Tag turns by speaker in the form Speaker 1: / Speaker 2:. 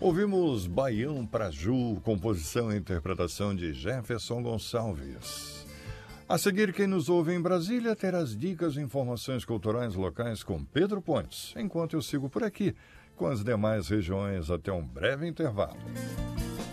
Speaker 1: Ouvimos Baião pra Ju, composição e interpretação de Jefferson Gonçalves. A seguir, quem nos ouve em Brasília terá as dicas e informações culturais locais com Pedro Pontes, enquanto eu sigo por aqui com as demais regiões até um breve intervalo.